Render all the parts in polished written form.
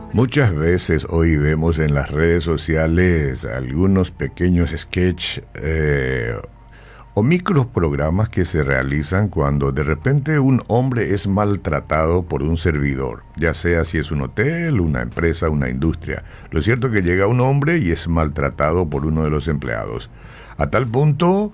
Muchas veces hoy vemos en las redes sociales algunos pequeños sketch o micros programas que se realizan cuando de repente un hombre es maltratado por un servidor, ya sea si es un hotel, una empresa, una industria. Lo cierto es que llega un hombre y es maltratado por uno de los empleados, a tal punto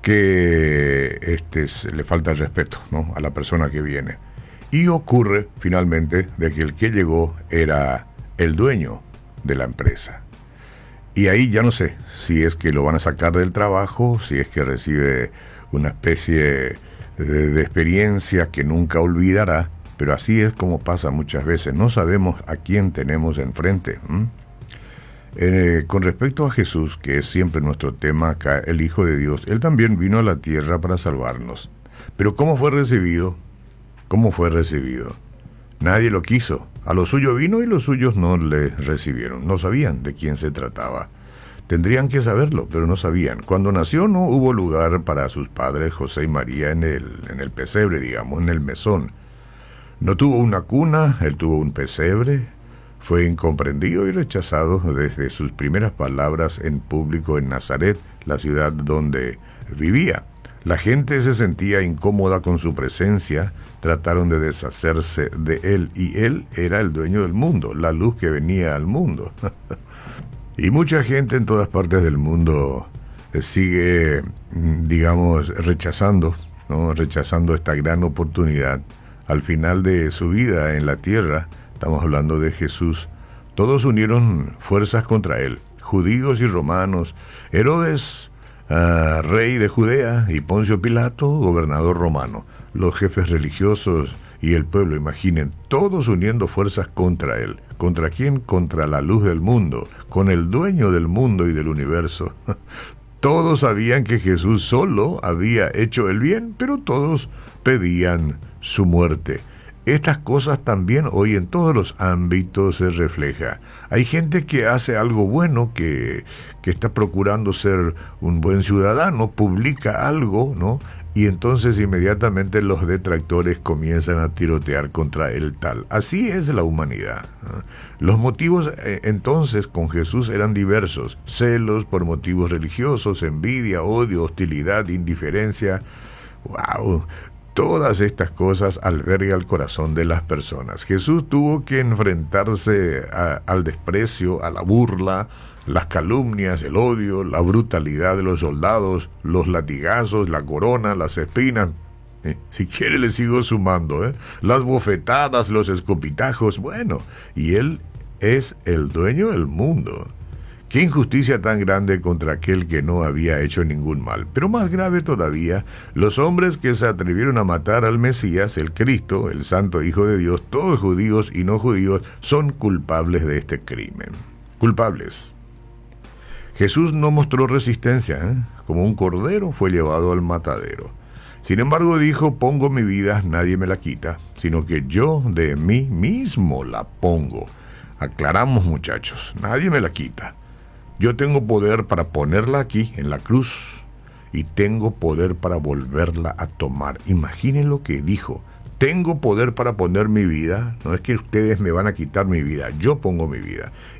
que le falta el respeto, ¿no?, a la persona que viene. Y ocurre finalmente de que el que llegó era el dueño de la empresa. Y ahí ya no sé si es que lo van a sacar del trabajo, si es que recibe una especie de experiencia que nunca olvidará, pero así es como pasa muchas veces. No sabemos a quién tenemos enfrente. Con respecto a Jesús, que es siempre nuestro tema acá, el Hijo de Dios, Él también vino a la tierra para salvarnos. Pero ¿cómo fue recibido? ¿Cómo fue recibido? Nadie lo quiso. A lo suyo vino y los suyos no le recibieron. No sabían de quién se trataba. Tendrían que saberlo, pero no sabían. Cuando nació no hubo lugar para sus padres José y María en el pesebre, digamos, en el mesón. No tuvo una cuna, él tuvo un pesebre. Fue incomprendido y rechazado desde sus primeras palabras en público en Nazaret, la ciudad donde vivía. La gente se sentía incómoda con su presencia, trataron de deshacerse de él, y él era el dueño del mundo, la luz que venía al mundo. Y mucha gente en todas partes del mundo sigue, digamos, rechazando, ¿no?, rechazando esta gran oportunidad. Al final de su vida en la tierra, estamos hablando de Jesús, todos unieron fuerzas contra él, judíos y romanos, Herodes, rey de Judea, y Poncio Pilato, gobernador romano, los jefes religiosos y el pueblo, imaginen, todos uniendo fuerzas contra él. ¿Contra quién? Contra la luz del mundo, con el dueño del mundo y del universo. Todos sabían que Jesús solo había hecho el bien, pero todos pedían su muerte. Estas cosas también hoy en todos los ámbitos se refleja. Hay gente que hace algo bueno, que está procurando ser un buen ciudadano, publica algo, ¿no?, y entonces inmediatamente los detractores comienzan a tirotear contra el tal. Así es la humanidad. Los motivos entonces con Jesús eran diversos: celos por motivos religiosos, envidia, odio, hostilidad, indiferencia. ¡Wow! Todas estas cosas alberga el corazón de las personas. Jesús tuvo que enfrentarse al desprecio, a la burla, las calumnias, el odio, la brutalidad de los soldados, los latigazos, la corona, las espinas. Si quiere le sigo sumando, las bofetadas, los escopitajos. Bueno, y él es el dueño del mundo. Qué injusticia tan grande contra aquel que no había hecho ningún mal. Pero más grave todavía, los hombres que se atrevieron a matar al Mesías, el Cristo, el Santo Hijo de Dios, todos judíos y no judíos, son culpables de este crimen. Culpables. Jesús no mostró resistencia, Como un cordero fue llevado al matadero. Sin embargo dijo: pongo mi vida, nadie me la quita, sino que yo de mí mismo la pongo. Aclaramos, muchachos, nadie me la quita. Yo tengo poder para ponerla aquí, en la cruz, y tengo poder para volverla a tomar. Imaginen lo que dijo. Tengo poder para poner mi vida. No es que ustedes me van a quitar mi vida, yo pongo mi vida.